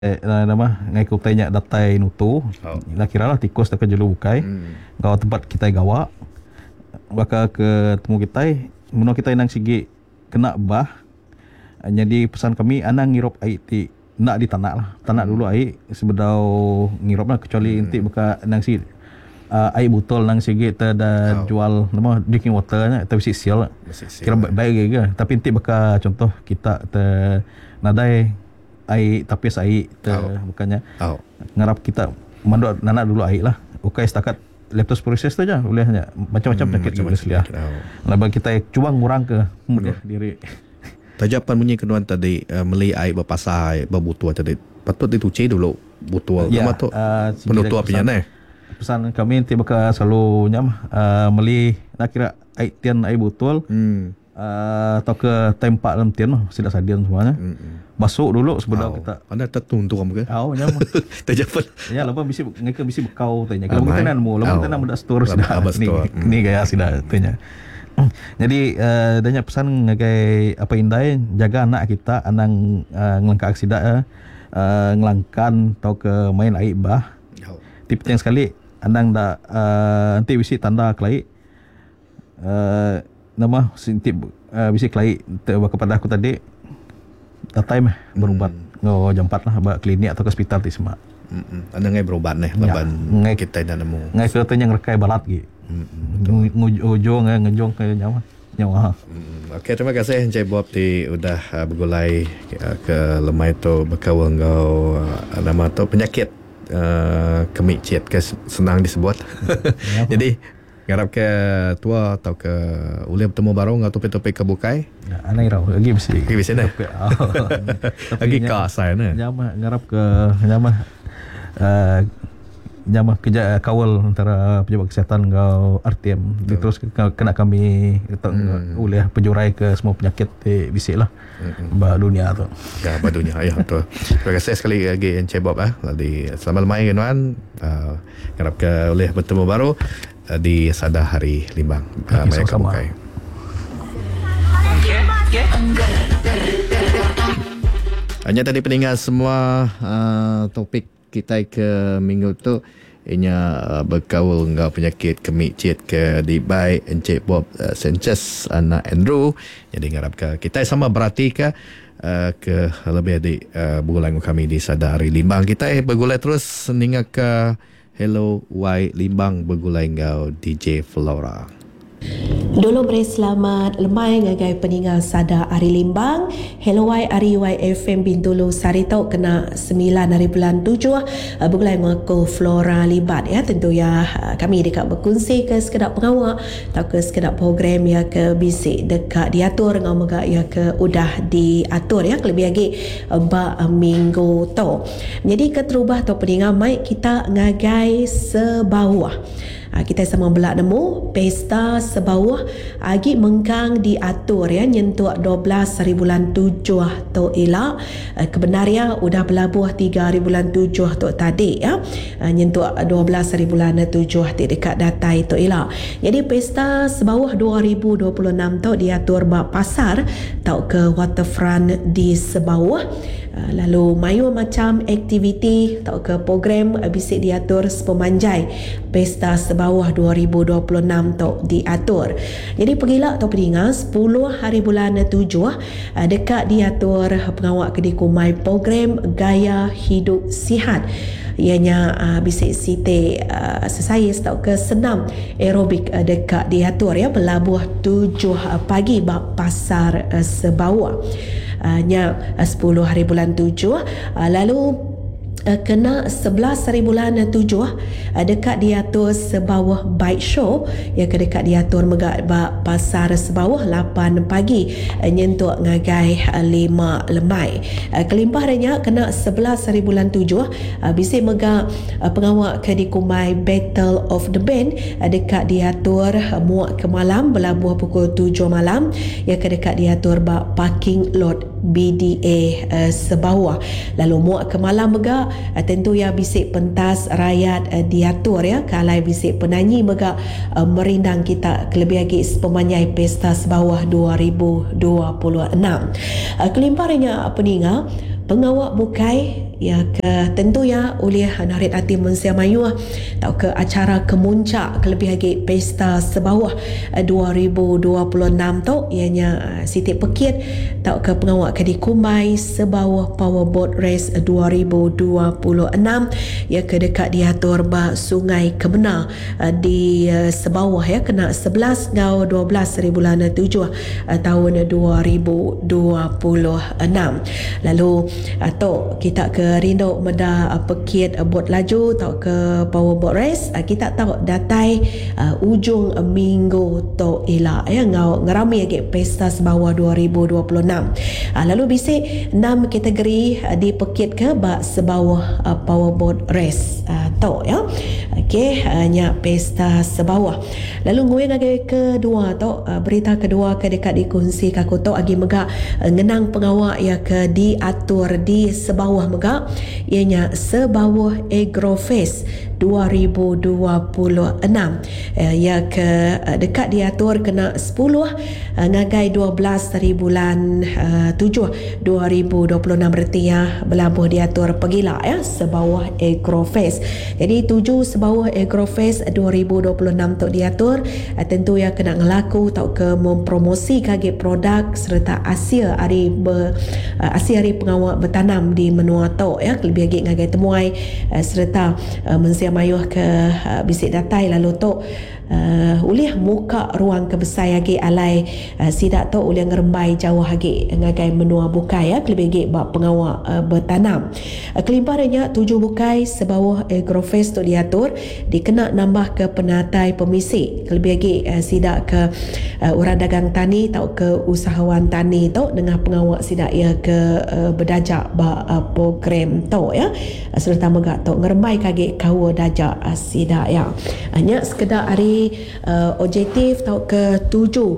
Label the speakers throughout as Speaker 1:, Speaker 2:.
Speaker 1: nama ngai ku tanya datai nutu. Lah kiralah tikus tak jelu bukai. Gawa tempat kita gawa. Baka ke temu kita menurut kita nang sigi kena bah. Jadi pesan kami anang ngirop air ti nak di tanah lah. Tanah dulu air sebedau ngirop lah kecuali inti baka nang si air botol nang sigi ta da jual nama drinking water nya tapi sial. Kira baik ke tapi inti baka contoh kita te nadai air tapis air bukannya ngarap kita manduk nanak dulu air lah ukai setakat leptospirosis tu je bolehnya macam-macam penyakit boleh selia labang kita cuba ngurang ke diri
Speaker 2: tajapan bunyi keduan tadi meli air berpasar air berbutuh tadi patut dituci dulu butuh
Speaker 1: ya,
Speaker 2: tu penutup apinya ni
Speaker 1: pesan kami nanti bakal selalu nyam meli nak kira air tian air botol atau ke tempat dalam tian lah sidak sadian semuanya basuh dulu sebelum kita
Speaker 2: anda tertuntuk kamu ke
Speaker 1: nyam
Speaker 2: tajapan
Speaker 1: ya lepas bisi bekau tanya kalau kita nan mu lepas kita nak muda store sudah ni gaya sudah tanya jadi danya pesan ngagai apa indai jaga anak kita anang ngelangkah aksida ngelangkan atau ke main air bah tip yang sekali anang dah nanti bisi tanda kelai nama sintip bisi kelai kepada aku tadi datai mah berubat jam 4 lah ba klinik atau ke hospital ti semua.
Speaker 2: Anda ngai berubat nih laban
Speaker 1: ngai
Speaker 2: kita dah nemu.
Speaker 1: Ngai ke tanya ngerekai balat gi. Ngujung ngejong ke nyawa.
Speaker 2: Okey, terima kasih Encik Bob ti udah bergulai ke lemai tu berkawal ngau nama tu penyakit kemik cit ke senang disebut. Jadi ngarap ke tua atau ke ulih bertemu baru ngau topik-topik ke bukai
Speaker 1: anai rau lagi
Speaker 2: bisi ni lagi ka saya ni
Speaker 1: nyama ngarap ke nyama kerja kawal antara pejabat kesihatan ngau RTM terus kena kami ulih penjurai ke semua penyakit bisi lah ba dunia tu
Speaker 2: ba dunia ya tu terima kasih sekali lagi Encik Bob lagi selamat lemai kenuan ngarap ke ulih bertemu baru di Sada Hari Limbang Maya Kabukai. Hanya tadi pendengar semua topik kita ke minggu tu ianya berkawal ngau penyakit kemik cit ke di by Encik Bob Sanchez anak Andrew jadi ngarap ke kita sama berarti ke lebih di bergulai kami di Sada Hari Limbang kita bergulai terus hingga ke Hello Y Limbang bergulai ngau DJ Flora.
Speaker 3: Dulu beri selamat lemai ngagai peninggal Sada Ari Limbang. Hello Y Ari Y FM Bintulu Saritau kena 9.7 bergulai ngaku Flora Libat ya tentu ya kami dekat berkongsi ke sekedar pengawak atau ke sekedar program ya ke bisik dekat diatur ngau megak ya ke udah diatur ya lebih lagi ba minggu tu. Jadi keterubah atau peninggal mai kita ngagai sebawah. Kita sama belak nemu pesta sebawah agi mengkang diatur ya nyentuh 12 bulan 7 tu elak kebenaria udah berlabuh 3 bulan 7 tu tadi ya nyentuh 12 bulan 7 ti dekat data itu elak jadi pesta sebawah 2026 tu diatur ba pasar tau ke waterfront di sebawah lalu mayu macam aktiviti atau ke program bisik diatur pemanjai pesta sebawah 2026 tu diatur. Jadi pergilah atau peringat 10 hari bulan 7 dekat diatur pengawak kedai kumai program gaya hidup sihat ianya bisik site exercise atau ke senam aerobik dekat diatur ya berlabuh 7 pagi bak pasar sebawah nya 10 hari bulan 7 lalu kena 11 hari bulan 7 dekat diatur sebawah bike show yang ke dekat diatur megak pasar sebawah 8 pagi nyentuk ngagai 5 lemai kelimpah renya kena 11 hari bulan 7 bisik megak pengawak ke dikumai Battle of the Band dekat diatur muak ke malam berlabuh pukul 7 malam yang ke dekat diatur parking lot BDA sebawah lalu muak ke malam megak tentu ya bisik pentas rakyat diatur ya kalau bisik penyanyi megak merindang kita kelebih lagi pemanyai pesta sebawah 2026 kelimpahannya peningal pengawak bukai ya ke tentu ya oleh Narid Ati Mensia Mayu tau ke acara kemuncak kelebih lagi pesta sebawah 2026 tau ianya Siti Pekit tau ke pengawak ke di Kumai sebawah Powerboat Race 2026 ya ke dekat diatur ba Sungai Kebenar di sebawah ya kena 11 ngau 12 bulan 7 tahun 2026. Lalu atau kita ke Rindo Meda Pekit bot laju atau ke Powerboat Race kita tahu datai ujung minggu to ila ya ngau ngerami lagi pesta sebawah 2026. Lalu bisik 6 kategori di Pekit ke bak sebawah Powerboat Race tau ya. Okey hanya pesta sebawah. Lalu gue lagi kedua tau berita kedua ke dekat dikongsi kaku tau agi megak ngenang pengawak ya ke diatur di sebawah megak ianya sebawah Agrofest 2026 ya ke dekat diatur kena 10 ngagai 12 dari bulan 7 2026 berarti ya belabuh diatur pegila ya sebawah Agrofest. Jadi 7 sebawah Agrofest 2026 tu diatur tentu ya kena ngelaku tau ke mempromosi kage produk serta Asia hari pengawak bertanam di menua tau ya lebih lagi ngagai temuai serta Mensia Mayuh ke bisik datai lalu tu ulih muka ruang kebesar lagi alai sidak tu ulih ngerembai jauh lagi ngagai menua bukai ya lebih lagi bak pengawak bertanam. Kelimparnya 7 bukai sebawah Agrofest tu diatur dikena nambah ke penatai pemisi lebih lagi sidak ke orang dagang tani tau ke usahawan tani tau dengan pengawak sidak ya ke berdajak bak program tau ya serta megak tau ngerembai kage kawa dajak sidak ya hanya sekedar hari objektif tau ke 7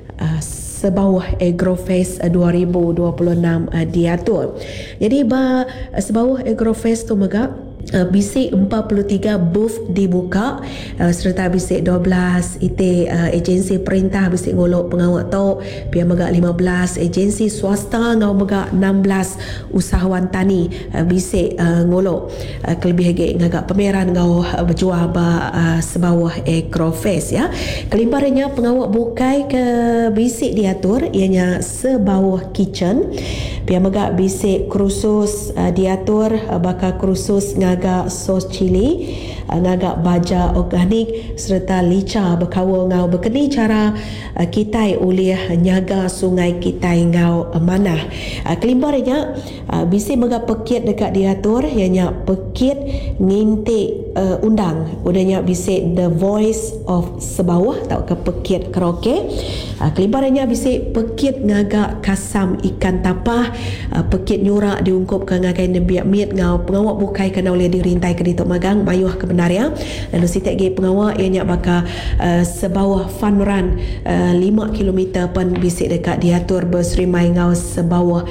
Speaker 3: sebawah Agrofest 2026 diatur. Jadi sebawah Agrofest tu megak bisik 43 booth dibuka serta bisik 12 ite agensi perintah bisik ngolok pengawak tau pihak megak 15 agensi swasta ngau megak 16 usahawan tani bisik ngolok kelebih lagi ngagak pameran ngau berjual ba sebawah Agrofest ya. Kelimparnya pengawak bukai ke bisik diatur ianya sebawah kitchen pihak megak bisik krusus diatur bakal krusus ngagak sos cili ngagak baja organik serta lica berkawa ngau berkeni cara kitai oleh nyaga sungai kitai ngau manah. Kelimparnya bisi megak Pekit dekat diatur ianya Pekit ngintik undang udahnya bisi The Voice of Sebawah tau ke Pekit karaoke. Kelimparnya bisi Pekit ngagak kasam ikan tapah Pekit nyurak diungkup ke ngagai nembiak mit ngau pengawak bukai kena oleh dirintai ke ditok magang mayuh ke benar ya. Lalu sitek gi pengawak ianya bakal sebawah fun run 5 km pun bisik dekat diatur berserimai ngau sebawah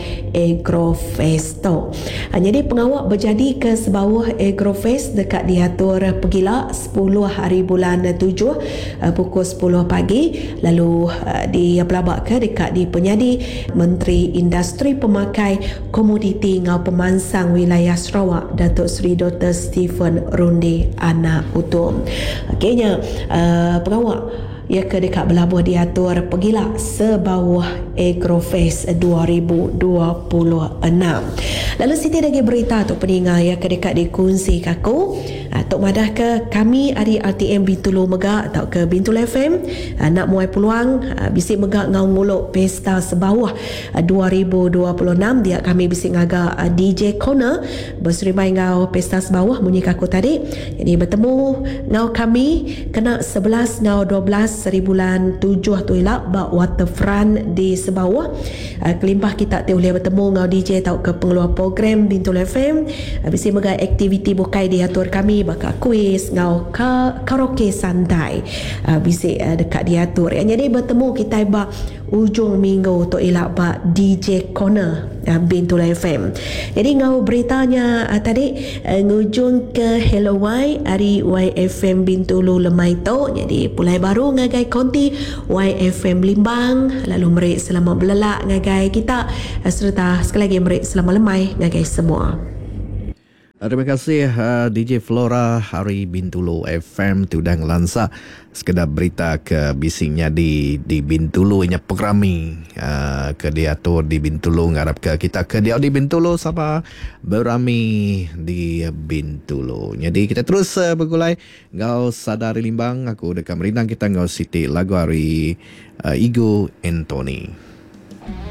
Speaker 3: Agrofest tu. Jadi pengawak berjadi ke sebawah Agrofest dekat diatur pegila 10 hari bulan 7 pukul 10 pagi lalu di pelabak ke dekat di penyadi Menteri Industri Pemakai Komoditi ngau pemansang wilayah Sarawak Datuk Seri Dr. Stephen Rundi Anak Utum. Okeynya pengawak ia ke dekat belabuh diatur pegila sebawah Agrofest 2026. Lalu Siti lagi berita tu peningat ya ke dekat dikongsi kaku tok madah ke kami ari RTM Bintulu Megak atau ke Bintul FM nak muai peluang bisik megak ngau nguluk pesta sebawah 2026 dia kami bisik ngaga DJ Corner berserimai ngau pesta sebawah bunyi kaku tadi. Jadi bertemu ngau kami kena 11 ngau 12 bulan 7 tu ilak bak waterfront di sebawah. Kelimpah kita boleh bertemu ngau DJ tau ke pengeluar program Bintul FM bisik megak aktiviti bukai diatur kami bakal kuis ngau karaoke santai bisik dekat diatur. Jadi bertemu kita bak ujung minggu tu ilak bak DJ Corner Bintul FM. Jadi ngau beritanya tadi ngujung ke Hello Y hari YFM Bintulu Lemai tu. Jadi pulai baru ngagai konti YFM Limbang lalu merik selamat belelak ngagai kita serta sekali lagi merik selamat lemai ngagai semua.
Speaker 2: Terima kasih DJ Flora Hari Bintulu FM tudang lansa sekedar berita ke bisingnya di Bintulu nya programi ke diatur di Bintulu ngarap ke kita ke dia di Bintulu sama berami di Bintulu. Jadi kita terus bergulai ngau sadari limbang aku dekat merindang kita ngau Siti lagu hari Igo Anthony.